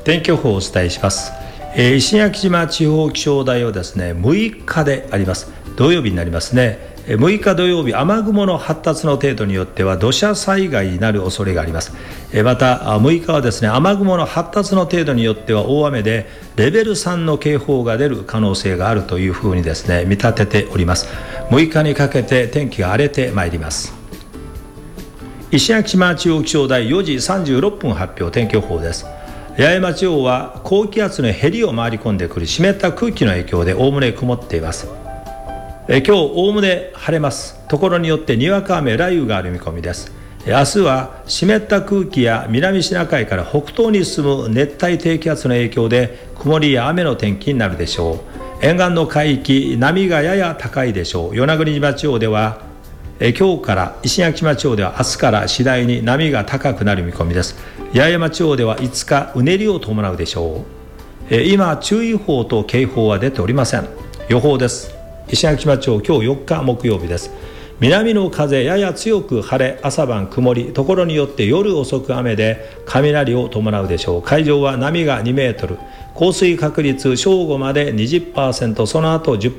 天気予報をお伝えします。石垣島地方気象台はですね、6日であります。土曜日になりますね。6日土曜日、雨雲の発達の程度によっては土砂災害になる恐れがあります。また6日はですね、雨雲の発達の程度によっては大雨でレベル3の警報が出る可能性があるというふうにですね、見立てております。6日にかけて天気が荒れてまいります。石垣島地方気象台4時36分発表、天気予報です。八重山地方は高気圧のへりを回り込んでくる湿った空気の影響でおおむね曇っています。今日おおむね晴れます。ところによってにわか雨雷雨がある見込みです。明日は湿った空気や南シナ海から北東に進む熱帯低気圧の影響で曇りや雨の天気になるでしょう。沿岸の海域、波がやや高いでしょう。与那国島地方では今日から、石垣島地方では明日から次第に波が高くなる見込みです。八重山地方では5日うねりを伴うでしょう。今注意報と警報は出ておりません。予報です。石垣島地方、今日4日木曜日です。南の風やや強く晴れ、朝晩曇り、ところによって夜遅く雨で雷を伴うでしょう。海上は波が2メートル、降水確率正午まで 20%、その後